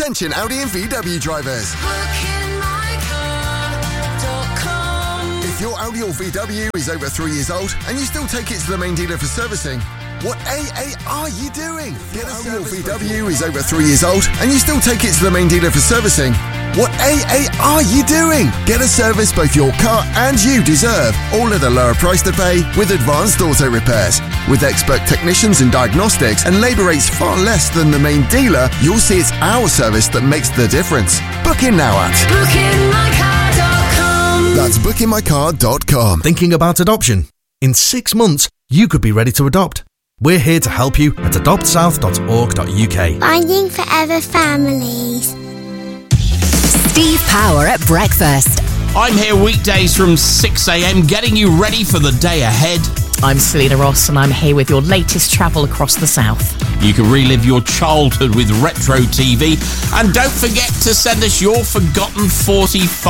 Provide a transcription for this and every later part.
Attention Audi and VW drivers. If your Audi or VW is over 3 years old and you still take it to the main dealer for servicing, what AA are you doing? If your Audi or VW is over 3 years old and you still take it to the main dealer for servicing, what AA are you doing? Get a service both your car and you deserve, all at a lower price to pay with Advanced Auto Repairs. With expert technicians and diagnostics and labour rates far less than the main dealer, you'll see it's our service that makes the difference. Book in now at bookingmycar.com. That's bookingmycar.com. Thinking about adoption? In 6 months, you could be ready to adopt. We're here to help you at adoptsouth.org.uk. Finding Forever Families. Steve Power at breakfast. I'm here weekdays from 6 a.m, getting you ready for the day ahead. I'm Selena Ross and I'm here with your latest travel across the south. You can relive your childhood with retro TV. And don't forget to send us your forgotten 45.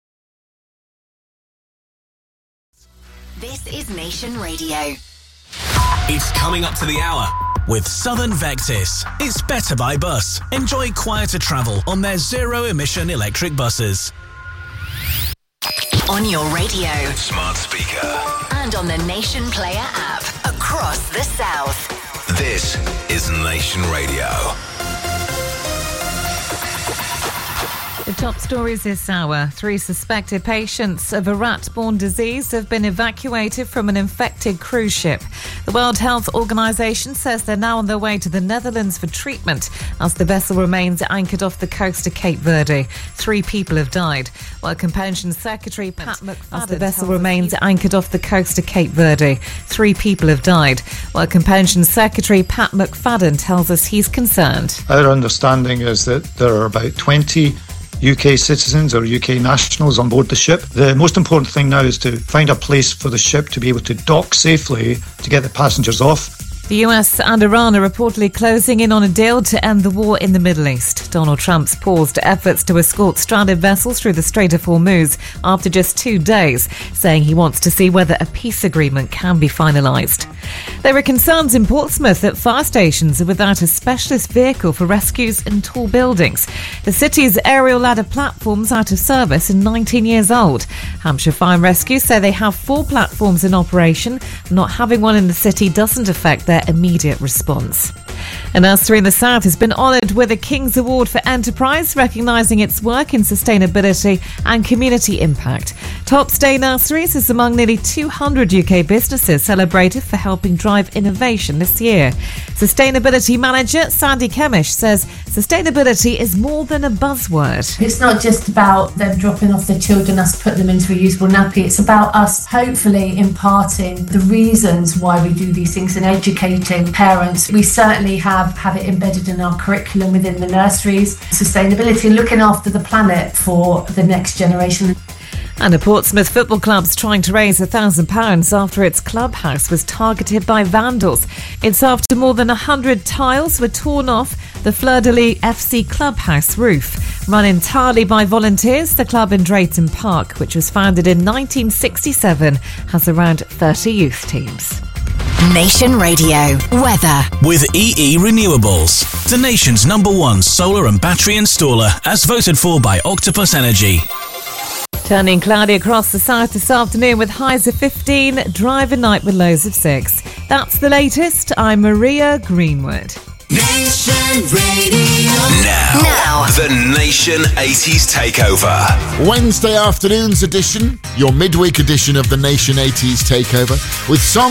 This is Nation Radio. It's coming up to the hour with Southern Vectis. It's better by bus. Enjoy quieter travel on their zero-emission electric buses. On your radio, Smart speaker, and on the Nation Player app across the south. this is Nation Radio. The top stories this hour. 3 suspected patients of a rat-borne disease have been evacuated from an infected cruise ship. The World Health Organization says they're now on their way to the Netherlands for treatment as the vessel remains anchored off the coast of Cape Verde. 3 people have died. Welcome Pension Secretary Pat McFadden. As the vessel remains anchored off the coast of Cape Verde. 3 people have died. Welcome Pension Secretary Pat McFadden tells us he's concerned. Our understanding is that there are about 20 UK citizens or UK nationals on board the ship. The most important thing now is to find a place for the ship to be able to dock safely to get the passengers off. The US and Iran are reportedly closing in on a deal to end the war in the Middle East. Donald Trump's paused efforts to escort stranded vessels through the Strait of Hormuz after just 2 days, saying he wants to see whether a peace agreement can be finalised. There are concerns in Portsmouth that fire stations are without a specialist vehicle for rescues in tall buildings. The city's aerial ladder platform's out of service and 19 years old. Hampshire Fire and Rescue say they have 4 platforms in operation. Not having one in the city doesn't affect their immediate response. A nursery in the south has been honoured with a King's Award for Enterprise, recognising its work in sustainability and community impact. Tops Day Nurseries is among nearly 200 UK businesses celebrated for helping drive innovation this year. Sustainability manager Sandy Kemish says sustainability is more than a buzzword. It's not just about them dropping off their children, us putting them into a reusable nappy. It's about us hopefully imparting the reasons why we do these things and educating parents. We certainly have it embedded in our curriculum within the nurseries. Sustainability and looking after the planet for the next generation. And a Portsmouth football club's trying to raise £1,000 after its clubhouse was targeted by vandals. It's after more than 100 tiles were torn off the Fleur-de-Lis FC clubhouse roof. Run entirely by volunteers, the club in Drayton Park, which was founded in 1967, has around 30 youth teams. Nation Radio weather With EE Renewables, the nation's #1 solar and battery installer, as voted for by Octopus Energy. Turning cloudy across the south this afternoon with highs of 15, dry overnight with lows of 6. That's the latest. I'm Maria Greenwood. Nation Radio. Now, the Nation 80s Takeover. Wednesday afternoon's edition, your midweek edition of the Nation 80s Takeover, with songs